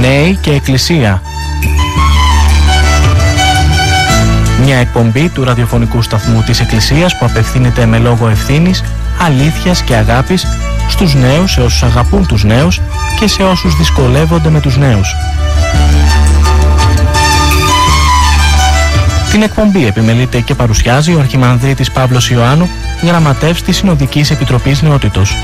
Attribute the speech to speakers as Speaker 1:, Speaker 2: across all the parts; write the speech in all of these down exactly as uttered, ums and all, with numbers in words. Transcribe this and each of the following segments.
Speaker 1: Νέοι και Εκκλησία. Μια εκπομπή του ραδιοφωνικού σταθμού της Εκκλησίας που απευθύνεται με λόγο ευθύνης, αλήθειας και αγάπης στους νέους, σε όσους αγαπούν τους νέους και σε όσους δυσκολεύονται με τους νέους. Την εκπομπή επιμελείται και παρουσιάζει ο Αρχιμανδρίτης Παύλος Ιωάννου, γραμματεύς της Συνοδικής Επιτροπής Νεότητος.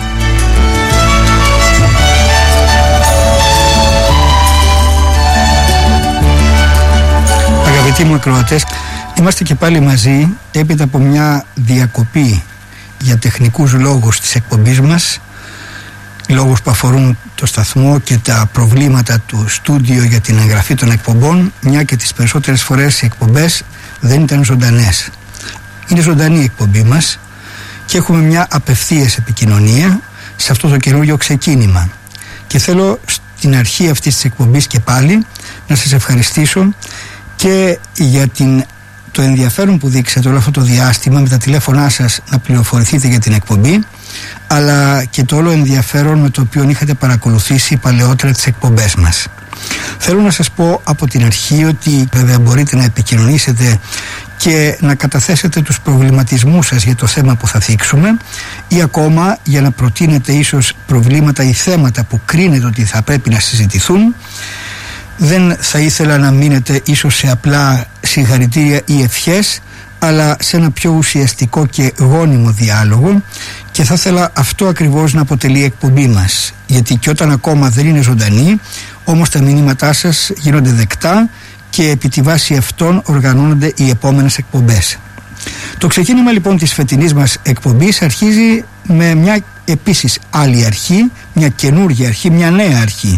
Speaker 2: Αγαπητοί μου ακροατές, είμαστε και πάλι μαζί έπειτα από μια διακοπή για τεχνικούς λόγους της εκπομπής μας, λόγους που αφορούν το σταθμό και τα προβλήματα του στούντιο για την εγγραφή των εκπομπών, μια και τις περισσότερες φορές οι εκπομπές δεν ήταν ζωντανές. Είναι ζωντανή η εκπομπή μας και έχουμε μια απευθείας επικοινωνία σε αυτό το καινούριο ξεκίνημα. Και θέλω στην αρχή αυτής της εκπομπής και πάλι να σας ευχαριστήσω και για την, το ενδιαφέρον που δείξατε όλο αυτό το διάστημα με τα τηλέφωνά σας να πληροφορηθείτε για την εκπομπή, αλλά και το όλο ενδιαφέρον με το οποίο είχατε παρακολουθήσει παλαιότερα τις εκπομπές μας. Θέλω να σας πω από την αρχή ότι βέβαια μπορείτε να επικοινωνήσετε και να καταθέσετε τους προβληματισμούς σας για το θέμα που θα θίξουμε, ή ακόμα για να προτείνετε ίσως προβλήματα ή θέματα που κρίνετε ότι θα πρέπει να συζητηθούν. Δεν θα ήθελα να μείνετε ίσως σε απλά συγχαρητήρια ή ευχές, αλλά σε ένα πιο ουσιαστικό και γόνιμο διάλογο, και θα ήθελα αυτό ακριβώς να αποτελεί η εκπομπή μας, γιατί και όταν ακόμα δεν είναι ζωντανή, όμως τα μηνύματά σας γίνονται δεκτά και επί τη βάση αυτών οργανώνονται οι επόμενες εκπομπές. Το ξεκίνημα λοιπόν της φετινής μας εκπομπής αρχίζει με μια επίσης άλλη αρχή, μια καινούργια αρχή, μια νέα αρχή.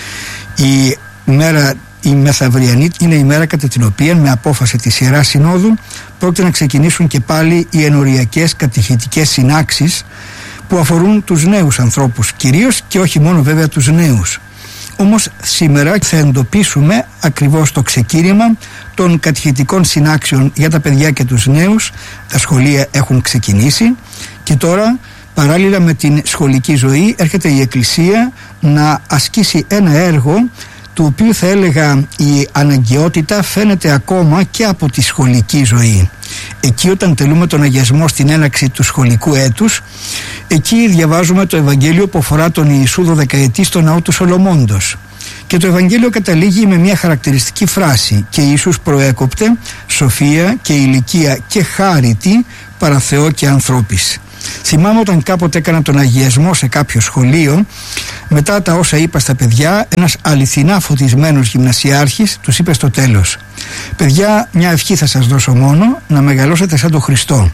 Speaker 2: Η μέρα η μεθαυριανή είναι η μέρα κατά την οποία με απόφαση της Ιεράς Συνόδου πρόκειται να ξεκινήσουν και πάλι οι ενοριακές κατηχητικές συνάξεις που αφορούν τους νέους ανθρώπους κυρίως, και όχι μόνο βέβαια τους νέους. Όμως σήμερα θα εντοπίσουμε ακριβώς το ξεκίνημα των κατηχητικών συνάξεων για τα παιδιά και τους νέους. Τα σχολεία έχουν ξεκινήσει και τώρα παράλληλα με την σχολική ζωή έρχεται η Εκκλησία να ασκήσει ένα έργο του οποίου θα έλεγα η αναγκαιότητα φαίνεται ακόμα και από τη σχολική ζωή. Εκεί όταν τελούμε τον αγιασμό στην έναρξη του σχολικού έτους, εκεί διαβάζουμε το Ευαγγέλιο που αφορά τον Ιησού δωδεκαετή στο ναό του Σολομώντος, και το Ευαγγέλιο καταλήγει με μια χαρακτηριστική φράση: «Και Ιησούς προέκοπτε σοφία και ηλικία και χάριτη παρά Θεό και ανθρώπης». Θυμάμαι όταν κάποτε έκανα τον αγιασμό σε κάποιο σχολείο, μετά τα όσα είπα στα παιδιά, ένας αληθινά φωτισμένος γυμνασιάρχης τους είπε στο τέλος: «Παιδιά, μια ευχή θα σας δώσω μόνο, να μεγαλώσετε σαν τον Χριστό.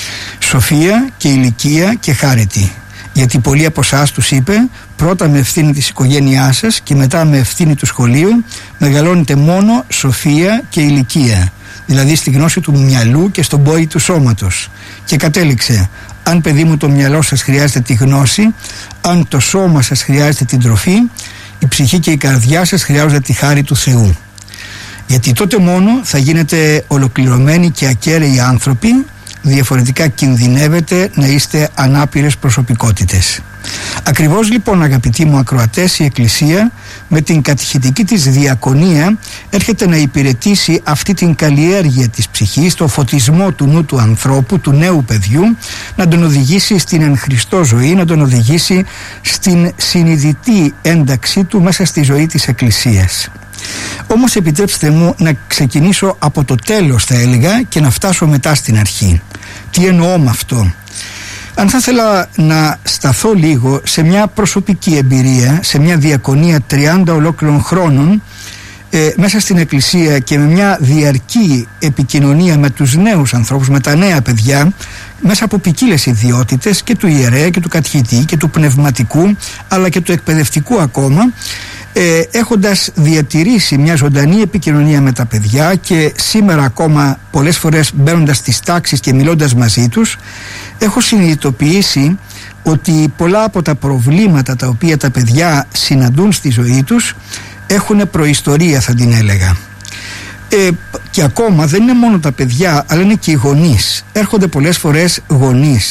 Speaker 2: Σοφία και ηλικία και χάριτη». Γιατί πολλοί από εσάς, τους είπε, πρώτα με ευθύνη της οικογένειάς σας και μετά με ευθύνη του σχολείου μεγαλώνετε μόνο σοφία και ηλικία, δηλαδή στη γνώση του μυαλού και στον πόη του σώματος. Και κατέληξε: αν παιδί μου το μυαλό σας χρειάζεται τη γνώση, αν το σώμα σας χρειάζεται την τροφή, η ψυχή και η καρδιά σας χρειάζονται τη χάρη του Θεού. Γιατί τότε μόνο θα γίνετε ολοκληρωμένοι και ακέραιοι άνθρωποι, διαφορετικά κινδυνεύετε να είστε ανάπηρες προσωπικότητες. Ακριβώς λοιπόν, αγαπητοί μου ακροατές, η Εκκλησία με την κατηχητική της διακονία έρχεται να υπηρετήσει αυτή την καλλιέργεια της ψυχής, το φωτισμό του νου του ανθρώπου, του νέου παιδιού, να τον οδηγήσει στην εν Χριστώ ζωή, να τον οδηγήσει στην συνειδητή ένταξή του μέσα στη ζωή της Εκκλησίας. Όμως επιτρέψτε μου να ξεκινήσω από το τέλος, θα έλεγα, και να φτάσω μετά στην αρχή. Τι εννοώ με αυτό? Αν θα ήθελα να σταθώ λίγο σε μια προσωπική εμπειρία, σε μια διακονία τριάντα ολόκληρων χρόνων ε, μέσα στην Εκκλησία, και με μια διαρκή επικοινωνία με τους νέους ανθρώπους, με τα νέα παιδιά, μέσα από ποικίλες ιδιότητες, και του ιερέα και του κατηχητή και του πνευματικού αλλά και του εκπαιδευτικού ακόμα, ε, έχοντας διατηρήσει μια ζωντανή επικοινωνία με τα παιδιά, και σήμερα ακόμα πολλές φορές μπαίνοντας στις τάξεις και μιλώντας μαζί τους, έχω συνειδητοποιήσει ότι πολλά από τα προβλήματα τα οποία τα παιδιά συναντούν στη ζωή τους έχουν προϊστορία, θα την έλεγα. Ε, και ακόμα δεν είναι μόνο τα παιδιά, αλλά είναι και οι γονείς. Έρχονται πολλές φορές γονείς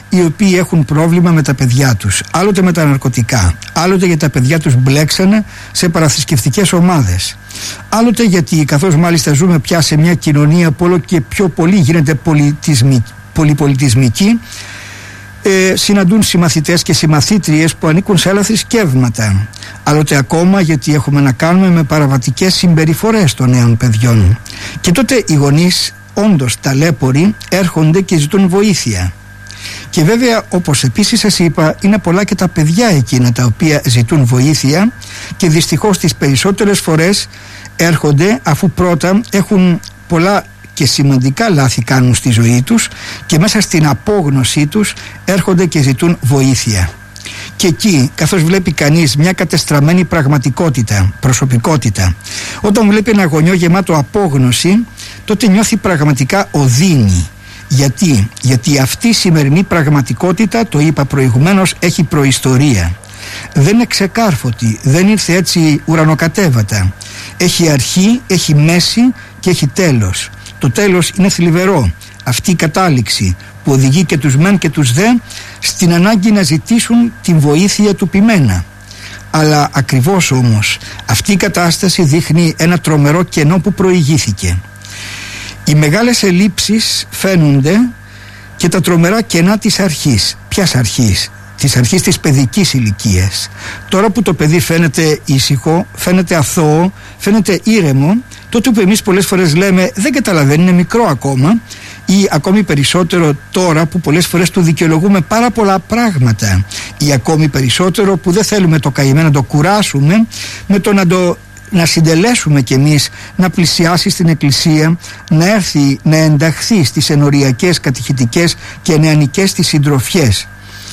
Speaker 2: οι οποίοι έχουν πρόβλημα με τα παιδιά τους, άλλοτε με τα ναρκωτικά, άλλοτε γιατί τα παιδιά τους μπλέξανε σε παραθρησκευτικές ομάδες, άλλοτε γιατί, καθώς μάλιστα ζούμε πια σε μια κοινωνία που όλο και πιο πολύ γίνεται πολιτισμική, πολυπολιτισμική, ε, συναντούν συμμαθητές και συμμαθήτριες που ανήκουν σε άλλα θρησκεύματα, άλλοτε ακόμα γιατί έχουμε να κάνουμε με παραβατικές συμπεριφορές των νέων παιδιών, και τότε οι γονείς, όντως ταλέποροι, έρχονται και ζητούν βοήθεια. Και βέβαια, όπως επίσης σας είπα, είναι πολλά και τα παιδιά εκείνα τα οποία ζητούν βοήθεια, και δυστυχώς τις περισσότερες φορές έρχονται αφού πρώτα έχουν πολλά και σημαντικά λάθη κάνουν στη ζωή τους, και μέσα στην απόγνωσή τους έρχονται και ζητούν βοήθεια. Και εκεί, καθώς βλέπει κανείς μια κατεστραμμένη πραγματικότητα, προσωπικότητα, όταν βλέπει ένα γονιό γεμάτο απόγνωση, τότε νιώθει πραγματικά οδύνη. Γιατί? Γιατί αυτή η σημερινή πραγματικότητα, το είπα προηγουμένως, έχει προϊστορία. Δεν είναι ξεκάρφωτη, δεν ήρθε έτσι ουρανοκατέβατα. Έχει αρχή, έχει μέση και έχει τέλος. Το τέλος είναι θλιβερό. Αυτή η κατάληξη που οδηγεί και τους μεν και τους δε στην ανάγκη να ζητήσουν την βοήθεια του ποιμένα. Αλλά ακριβώς όμως αυτή η κατάσταση δείχνει ένα τρομερό κενό που προηγήθηκε. Οι μεγάλες ελλείψεις φαίνονται και τα τρομερά κενά της αρχής. Ποιας αρχής? Της αρχής της παιδικής ηλικίας. Τώρα που το παιδί φαίνεται ήσυχο, φαίνεται αθώο, φαίνεται ήρεμο, τότε που εμείς πολλές φορές λέμε δεν καταλαβαίνει, είναι μικρό ακόμα, ή ακόμη περισσότερο τώρα που πολλές φορές του δικαιολογούμε πάρα πολλά πράγματα, ή ακόμη περισσότερο που δεν θέλουμε το καημένο να το κουράσουμε με το να το να συντελέσουμε κι εμείς να πλησιάσει στην εκκλησία, να έρθει να ενταχθεί στις ενοριακές, κατηχητικές και νεανικές της συντροφιές.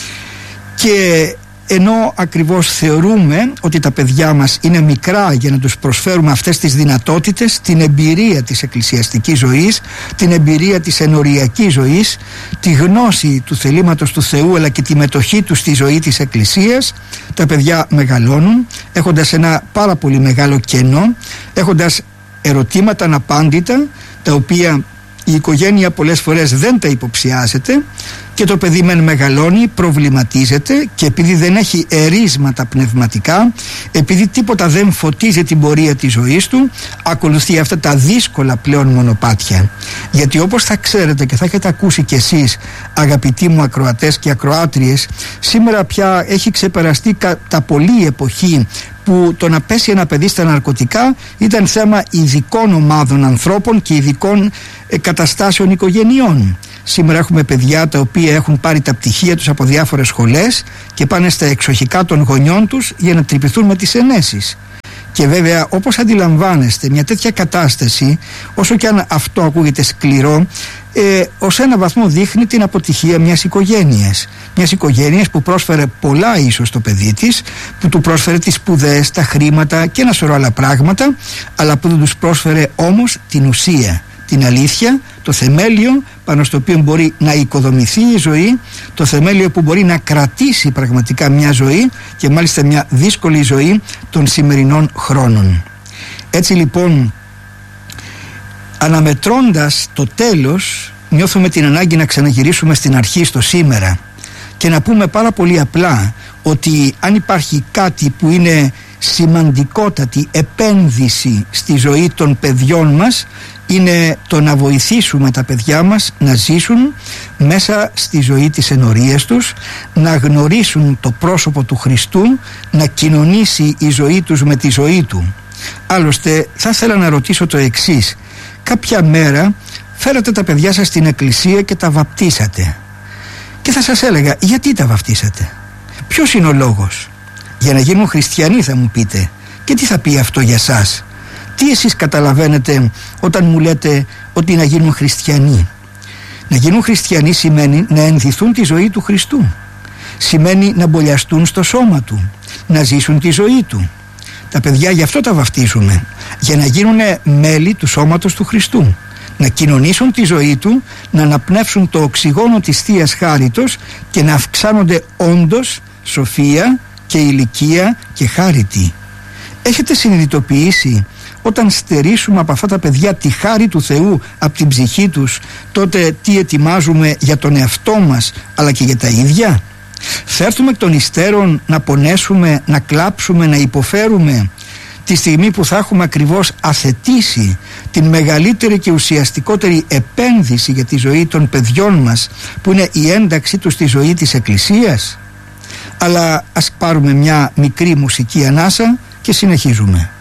Speaker 2: Και ενώ ακριβώς θεωρούμε ότι τα παιδιά μας είναι μικρά για να τους προσφέρουμε αυτές τις δυνατότητες, την εμπειρία της εκκλησιαστικής ζωής, την εμπειρία της ενοριακής ζωής, τη γνώση του θελήματος του Θεού αλλά και τη μετοχή τους στη ζωή της εκκλησίας, τα παιδιά μεγαλώνουν έχοντας ένα πάρα πολύ μεγάλο κενό, έχοντας ερωτήματα αναπάντητα, τα οποία η οικογένεια πολλές φορές δεν τα υποψιάζεται, και το παιδί μεν μεγαλώνει, προβληματίζεται, και επειδή δεν έχει ερίσματα πνευματικά, επειδή τίποτα δεν φωτίζει την πορεία της ζωής του, ακολουθεί αυτά τα δύσκολα πλέον μονοπάτια. Γιατί όπως θα ξέρετε και θα έχετε ακούσει κι εσείς, αγαπητοί μου ακροατές και ακροάτριες, σήμερα πια έχει ξεπεραστεί κατά πολύ η εποχή που το να πέσει ένα παιδί στα ναρκωτικά ήταν θέμα ειδικών ομάδων ανθρώπων και ειδικών ε, καταστάσεων οικογενειών. Σήμερα έχουμε παιδιά τα οποία έχουν πάρει τα πτυχία τους από διάφορες σχολές και πάνε στα εξοχικά των γονιών τους για να τρυπηθούν με τις ενέσεις. Και βέβαια, όπως αντιλαμβάνεστε, μια τέτοια κατάσταση, όσο και αν αυτό ακούγεται σκληρό, ε, ως ένα βαθμό δείχνει την αποτυχία μιας οικογένειας. Μιας οικογένειας που πρόσφερε πολλά ίσως στο παιδί της, που του πρόσφερε τις σπουδές, τα χρήματα και ένα σωρό άλλα πράγματα, αλλά που δεν τους πρόσφερε όμως την ουσία, την αλήθεια, το θεμέλιο πάνω στο οποίο μπορεί να οικοδομηθεί η ζωή, το θεμέλιο που μπορεί να κρατήσει πραγματικά μια ζωή, και μάλιστα μια δύσκολη ζωή των σημερινών χρόνων. Έτσι λοιπόν, αναμετρώντας το τέλος, νιώθουμε την ανάγκη να ξαναγυρίσουμε στην αρχή, στο σήμερα, και να πούμε πάρα πολύ απλά ότι αν υπάρχει κάτι που είναι σημαντικότατη επένδυση στη ζωή των παιδιών μας, είναι το να βοηθήσουμε τα παιδιά μας να ζήσουν μέσα στη ζωή της ενορίας τους, να γνωρίσουν το πρόσωπο του Χριστού, να κοινωνήσει η ζωή τους με τη ζωή του. Άλλωστε θα ήθελα να ρωτήσω το εξής: κάποια μέρα φέρατε τα παιδιά σας στην εκκλησία και τα βαπτίσατε, και θα σας έλεγα, γιατί τα βαπτίσατε? Ποιος είναι ο λόγος? Για να γίνουν χριστιανοί, θα μου πείτε. Και τι θα πει αυτό για σας? Τι εσείς καταλαβαίνετε όταν μου λέτε ότι να γίνουν χριστιανοί? Να γίνουν χριστιανοί σημαίνει να ενδυθούν τη ζωή του Χριστού. Σημαίνει να μπολιαστούν στο σώμα του, να ζήσουν τη ζωή του. Τα παιδιά γι' αυτό τα βαφτίζουμε, για να γίνουν μέλη του σώματος του Χριστού, να κοινωνήσουν τη ζωή του, να αναπνεύσουν το οξυγόνο της Θείας Χάριτος και να αυξάνονται όντως σοφία και ηλικία και χάρητη. Έχετε συνειδητοποιήσει όταν στερήσουμε από αυτά τα παιδιά τη χάρη του Θεού από την ψυχή τους, τότε τι ετοιμάζουμε για τον εαυτό μας αλλά και για τα ίδια? Θα έρθουμε εκ των υστέρων να πονέσουμε, να κλάψουμε, να υποφέρουμε τη στιγμή που θα έχουμε ακριβώς αθετήσει την μεγαλύτερη και ουσιαστικότερη επένδυση για τη ζωή των παιδιών μας, που είναι η ένταξή τους στη ζωή της Εκκλησίας? Αλλά ας πάρουμε μια μικρή μουσική ανάσα και συνεχίζουμε.